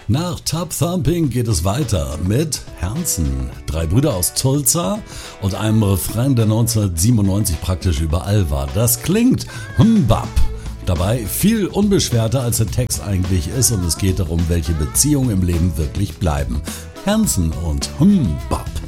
Nach Tub Thumping geht es weiter mit Hanson, 3 Brüder aus Tulsa und einem Refrain, der 1997 praktisch überall war. Das klingt Bap. Dabei viel unbeschwerter, als der Text eigentlich ist, und es geht darum, welche Beziehungen im Leben wirklich bleiben. Hanson und Bap.